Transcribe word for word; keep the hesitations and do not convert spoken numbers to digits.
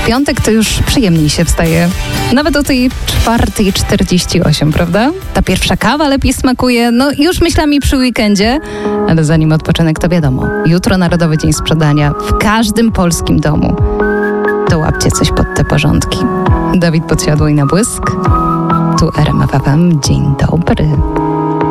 W piątek to już przyjemniej się wstaje. Nawet o tej czwartej czterdzieści osiem, prawda? Ta pierwsza kawa lepiej smakuje, no już myślami przy weekendzie. Ale zanim odpoczynek, to wiadomo, jutro Narodowy Dzień Sprzedania w każdym polskim domu. To łapcie coś pod te porządki. Dawid Podsiadło i Na Błysk. Tu R M F F M. Dzień dobry.